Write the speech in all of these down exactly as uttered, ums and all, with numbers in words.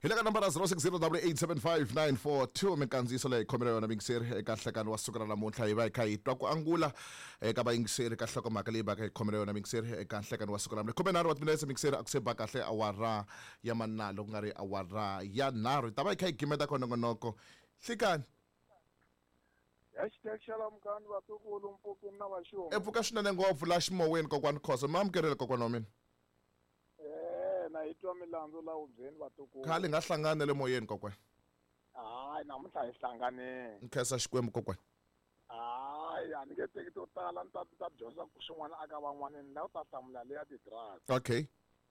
Hila ka number zero six zero eight eight seven five nine four two mikandziso le khomela yona mingiseri eka nhlekani wa sukela namuntlha hi va hi kha hi twa ku angula eka vayingiseri ka nhlokomhaka leyi va ka hi khomela yona mingiseri eka nhlekani wa sukela namuntlha khume nharhu wa timinetse mingiseri a ku se ba kahle awara ya manalo ku nga ri awara ya nharhu hi ta va hi kha hi gimeta khonongonoko hlikani hashtag shalom kani vatukulu mpfukini na vaxungu epfuka swinene ngopfu la ximoweni kokwani Khoza ma amukerile kokwana wa mina eh na hitwa milandzu la ubyeni vatukulu khale nga hlangana le moyeni kokwani hayi namuntlha hi hlangane nkhensa xikwembu kokwani hayi a ni nge teki to tala ni ta ta dyondza ku swin'wana aka van'wana ni la u ta hlamula leya ti-drugs okay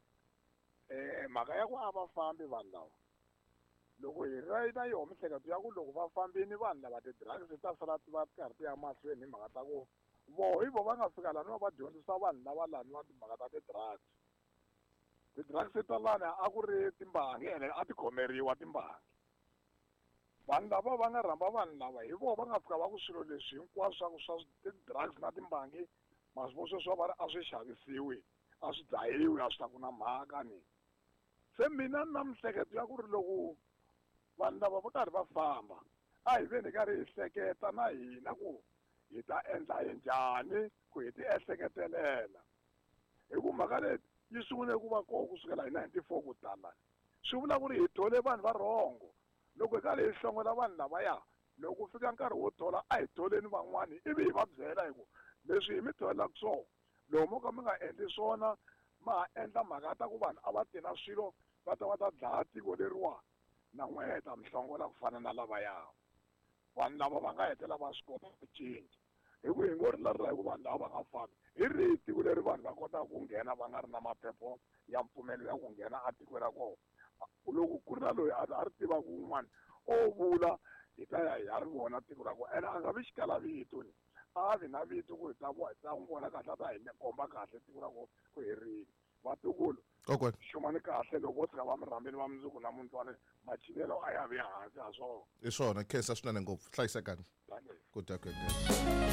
eh mhaka ya ku a va fambi vanhu lava loko hi ri na yoho mihleketo ya ku loko va fambini vanhu lava ti-drugs ta sala ti va karhi ti ya mahlweni hi mhaka ta ku voho hi vo va nga fika laniwa va dyondzisa vanhu lava laniwa timhaka ta ti-drugs ti-drugs ta lani a ku ri timbangi ene a ti khomeriwa timbangi vanhu lava va nga rhamba vanhu lava hi voho va nga fika va ku swilo leswi hinkwaswo swa ku swa ti-drugs na timbangi maswo sweswo va ri a swi xavisiwi a swi dlayiwi a swi ta ku na mhaka ni se mina na mihleketo ya ku ri loko vanhu lava va karhi va famba a hi veni karhi hi hleketa na hina ku hi ta endla hi njhani ku hi ti ehleketelela hi ku mhaka leti yi sungule ku va koho kusukela hi ninety-four ku tala swi vula ku ri hi thole vanhu va rhongo loko hi karhi hi hlongola vanhu lavaya loko ku fika nkarhi wo thola a hi tholeni van'wani ivi hi va byela hi ku leswi hi mi tholelaka swona loko mo ka mi nga endli swona ma ha endla mhaka ta ku vanhu a va tina swilo va ta va ta dlaya tiko leriwa na n'we ta mihlongola ku fana na lavaya vanhu lava va nga hetela va swi kota ku cinca hi ku hi ngo ri larila hi ku vanhu lava va nga fambi hi rihi tiko leri vanhu va kotaka ku nghena va nga ri na maphepho ya mpfumelo ya ku nghena a tiko ra kona loko ku ri na loyi a ri tivaka un'wana o vula hi ta ya hi ya ri vona tiko ra kona ene a nga vi xikala vito ni a vi na vito ku hi ta hi ta n'wi vona kahle a ta hi komba kahle tiko ra kona ku herile vatukulu okay xumani kahle loko vo tshika va mi rhambeni va mundzuku na mundzuwana machinelo a ya vi hansi ha swona hi swona khensa swinene ngopfu hlayisekani Thank you. ku ta ku